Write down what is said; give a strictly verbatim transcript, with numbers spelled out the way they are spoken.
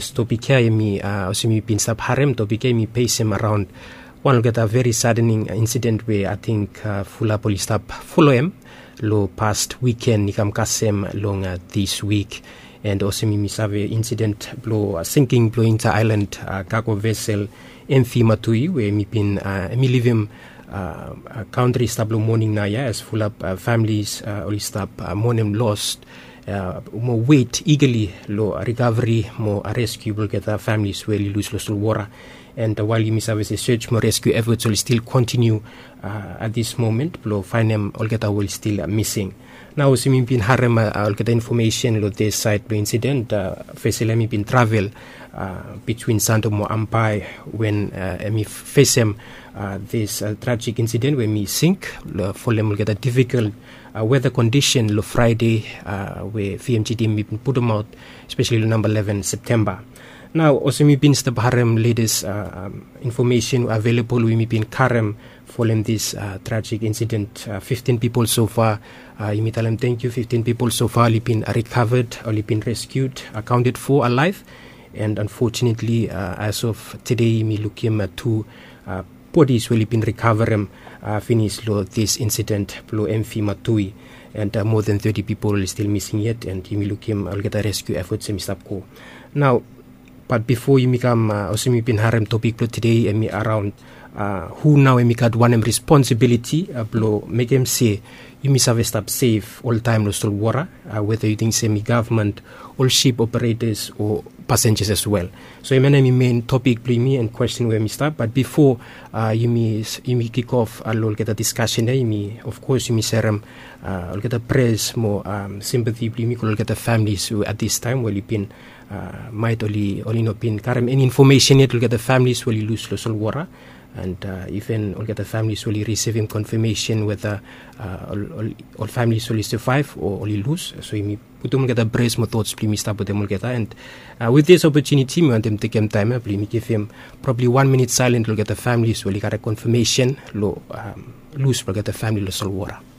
Topika mi osimi pin sab harem topika mi pace him around one get a very saddening incident where I think uh, Fula police stop follow him lo past weekend nikam kasem long uh, this week and also mi misave incident blow uh, sinking blow into island uh, cargo vessel M V Matui where mi pin uh, mi live him uh, uh, country stablo morning na ya as full up uh, families uh, only stop uh, morning lost Uh, mo wait eagerly lo recovery mo rescue will get the families where lose lo water and uh, while you miss a search mo rescue efforts will still continue uh, at this moment lo find them all get will still uh, missing now simi bin harem uh, all get information lo this side lo incident uh, facelemi bin travel uh, between Santo Mo Ampai when uh, mi facem uh, this uh, tragic incident where me sink lo for them will get a difficult Uh, weather condition lo Friday uh, where V M G D mi put them out especially lo number eleven September now also mi bin sta harem latest uh, um, information available we mi bin karem following this uh, tragic incident uh, fifteen people so far uh, you tell them thank you fifteen people so far li been recovered or li been rescued accounted for alive and unfortunately uh, as of today mi looking at two uh, bodies will been recovered uh, finish lo this incident lo M V Matui and uh, more than thirty people are still missing yet and you look him I'll get a rescue efforts in ko now but before you become uh, also mi been harem topic lo today and me around uh, who now we got one responsibility uh, lo make him say you miss have stop safe all time lo still water uh, whether you think semi government all ship operators or passengers as well. So my name main topic me and question where we start. But before uh, you me you me kick off, I'll get a discussion there. Me of course you me serum. Uh, I'll get a praise more um, sympathy. Me could get the families who at this time will been uh, might only only not been carry any information yet. Will get the families will lose local water. And uh, even all get the families will receive him confirmation whether uh, all, all, all families will survive or only lose. So you put them get a brace more thoughts, please stop with them all get and uh, with this opportunity, we want them to take him time. Please give him probably one minute silent. Will get the families will get a confirmation. Lo um, lose will get the family lost all water.